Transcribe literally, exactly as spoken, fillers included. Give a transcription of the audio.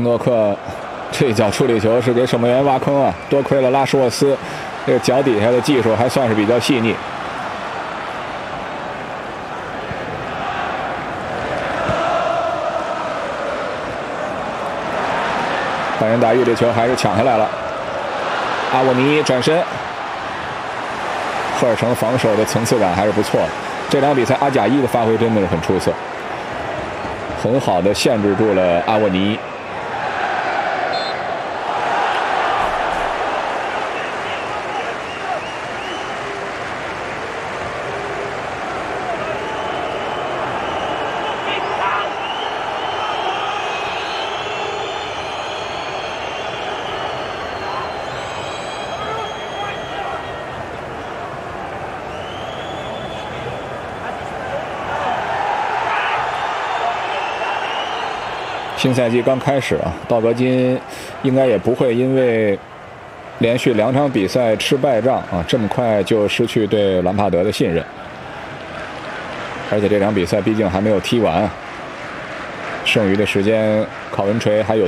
平诺克这一脚处理球是给守门员挖坑啊，多亏了拉什沃斯这个脚底下的技术还算是比较细腻。拜仁达伊这球还是抢下来了，阿沃尼转身，赫尔城防守的层次感还是不错的。这场比赛阿贾伊的发挥真的是很出色，很好的限制住了阿沃尼。新赛季刚开始啊，道格金应该也不会因为连续两场比赛吃败仗啊，这么快就失去对兰帕德的信任。而且这场比赛毕竟还没有踢完，剩余的时间，考文垂还有